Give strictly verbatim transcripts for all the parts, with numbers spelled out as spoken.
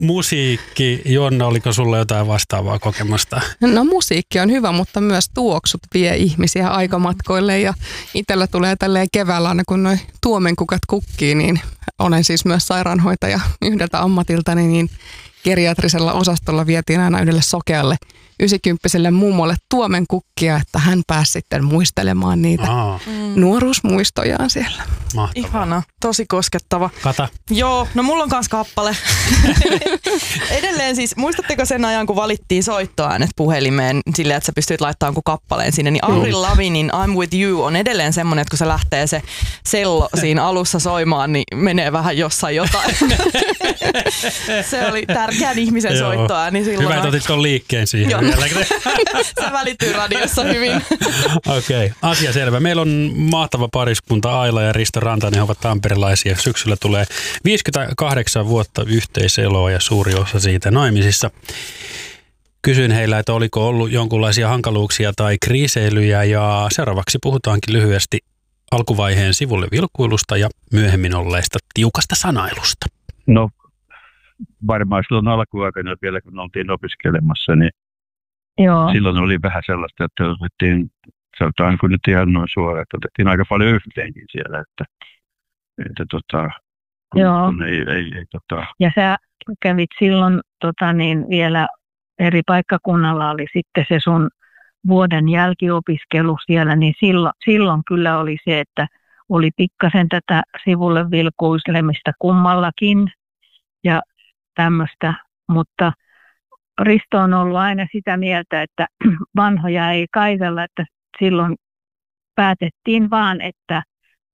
musiikki. Jonna, oliko sulla jotain vastaavaa kokemusta? No musiikki on hyvä, mutta myös tuoksut vie ihmisiä aikamatkoille ja itsellä tulee tälleen keväällä aina kun noi tuomenkukat kukkii, niin olen siis myös sairaanhoitaja yhdeltä ammatiltani, niin geriatrisella osastolla vietiin aina yhdelle sokealle ysikymppiselle mummolle tuomenkukkia, että hän pääsi sitten muistelemaan niitä Aa. nuoruusmuistojaan siellä. Mahtavaa. Ihana, tosi koskettava. Kata. Joo, no mulla on kans kappale. Edelleen siis, muistatteko sen ajan, kun valittiin soittoäänet puhelimeen silleen, että sä pystyt laittamaan kun kappaleen sinne, niin Avril Lavinin I'm With You on edelleen semmoinen, että kun se lähtee se sello siinä alussa soimaan, niin menee vähän jossain jotain. Se oli tärkeän ihmisen soittoääni silloin. Hyvä, että otit ton liikkeen siihen. Se välittyy radiossa hyvin. Okei, okay. Asia selvä. Meillä on mahtava pariskunta Aila ja Risto Rantanen, he ovat tamperelaisia. Syksyllä tulee viisikymmentäkahdeksan vuotta yhteiseloa ja suuri osa siitä naimisissa. Kysyin heillä, että oliko ollut jonkinlaisia hankaluuksia tai kriiseilyjä ja seuraavaksi puhutaankin lyhyesti alkuvaiheen sivulle vilkuilusta ja myöhemmin olleesta tiukasta sanailusta. No varmaan silloin alkuaikana vielä kun oltiin opiskelemassa, niin Joo. silloin oli vähän sellaista, että otettiin, sanotaan kun nyt ihan noin suoraan, että otettiin aika paljon yhteenkin siellä, että, että tota, kun, Joo. kun ei, ei, ei tota... Ja sä kävit silloin tota, niin vielä eri paikkakunnalla oli sitten se sun vuoden jälkiopiskelu siellä, niin silloin, silloin kyllä oli se, että oli pikkasen tätä sivulle vilkuislemista kummallakin ja tämmöistä, mutta Risto on ollut aina sitä mieltä, että vanhoja ei kaivella, että silloin päätettiin vaan, että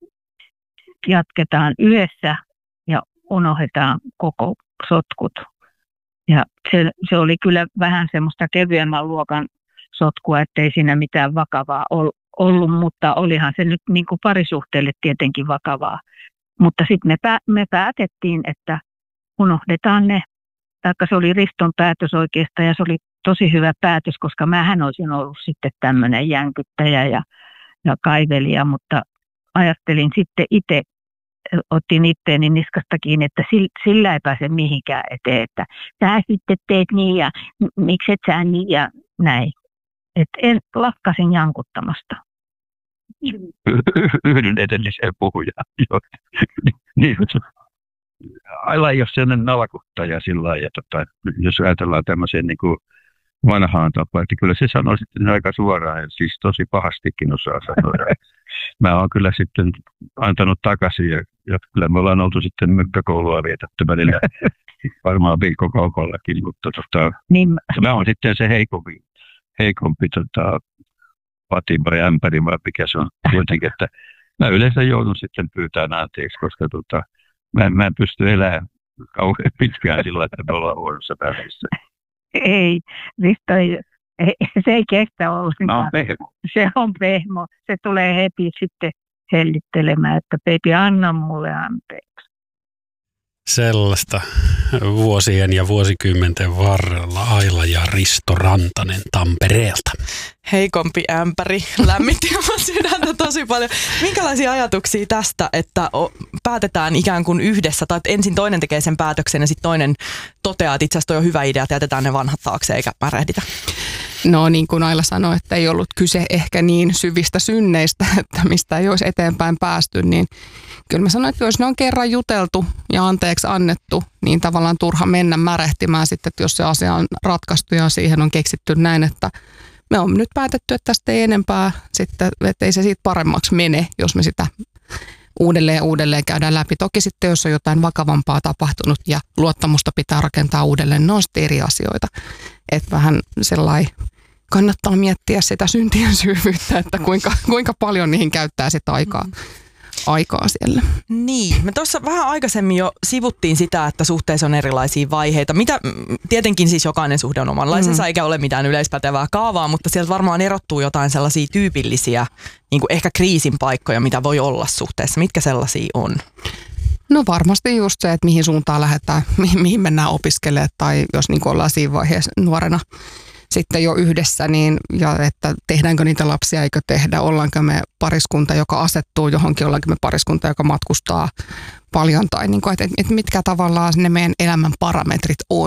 jatketaan yhdessä ja unohdetaan koko sotkut. Ja se, se oli kyllä vähän semmoista kevyemmän luokan sotkua, ettei siinä mitään vakavaa ollut, mutta olihan se nyt niin kuin parisuhteelle tietenkin vakavaa. Mutta sitten me, pä, me päätettiin, että unohdetaan ne. Taikka se oli Riston päätös oikeastaan ja se oli tosi hyvä päätös, koska mähän olisin ollut sitten tämmöinen jänkyttäjä ja, ja kaivelija, mutta ajattelin sitten itse, otin itteeni niskasta kiinni, että sillä ei pääse mihinkään eteen, että sä sitten teet niin ja miksi et sä niin ja näin. Että en lakkasin jankuttamasta. Yhdyn edelliseen puhujaan. Niin, Aila ei ole sellainen nalkuttaja sillä lailla, ja tota, jos ajatellaan tämmöiseen niin kuin vanhaan tapaan, että kyllä se sanoi sitten aika suoraan, ja siis tosi pahastikin osaa sanoa. Mä oon kyllä sitten antanut takaisin, ja, ja kyllä me ollaan oltu sitten mykkäkoulua vietetty välillä, varmaan viikkokaupallakin, mutta tota, niin. Mä oon sitten se heikompi, heikompi tota, pati vai ämpäri, vai mikä se on kuitenkin, että mä yleensä joudun sitten pyytämään anteeksi, koska tota, Mä, mä en pysty elämään kauhean pitkään sillä, että me ollaan huonossa välissä. Ei, Risto ei, ei, se ei kestä ollenkaan. No, pehmo. Se on pehmo. Se tulee heti sitten hellittelemään, että baby, anna mulle anteeksi. Sellaista vuosien ja vuosikymmenten varrella Aila ja Risto Rantanen Tampereelta. Heikompi ämpäri lämmitti oman sydäntä tosi paljon. Minkälaisia ajatuksia tästä, että päätetään ikään kuin yhdessä, tai että ensin toinen tekee sen päätöksen ja sitten toinen toteaa, että itse asiassa toi on hyvä idea, että jätetään ne vanhat taakse eikä märehditä? No niin kuin Aila sanoi, että ei ollut kyse ehkä niin syvistä synneistä, että mistä ei olisi eteenpäin päästy, niin kyllä mä sanoin, että jos ne on kerran juteltu ja anteeksi annettu, niin tavallaan turha mennä märehtimään sitten, että jos se asia on ratkaistu ja siihen on keksitty näin, että me on nyt päätetty, että tästä ei enempää sitten, että ei se siitä paremmaksi mene, jos me sitä uudelleen ja uudelleen käydään läpi. Toki sitten, jos on jotain vakavampaa tapahtunut ja luottamusta pitää rakentaa uudelleen, ne on sitten eri asioita. Että vähän sellainen kannattaa miettiä sitä syntien syvyyttä, että kuinka, kuinka paljon niihin käyttää sitä aikaa. aikaa siellä. Niin, me tuossa vähän aikaisemmin jo sivuttiin sitä, että suhteessa on erilaisia vaiheita. Mitä, tietenkin siis jokainen suhde on omanlaisensa, mm. eikä ole mitään yleispätevää kaavaa, mutta sieltä varmaan erottuu jotain sellaisia tyypillisiä, niin kuin ehkä kriisin paikkoja, mitä voi olla suhteessa. Mitkä sellaisia on? No varmasti just se, että mihin suuntaan lähdetään, mihin, mihin mennään opiskelemaan tai jos niin kuin ollaan siinä vaiheessa nuorena sitten jo yhdessä, niin, ja että tehdäänkö niitä lapsia, eikö tehdä, ollaanko me pariskunta, joka asettuu johonkin, ollaanko me pariskunta, joka matkustaa paljon tai niin kuin, että, että mitkä tavallaan ne meidän elämän parametrit on.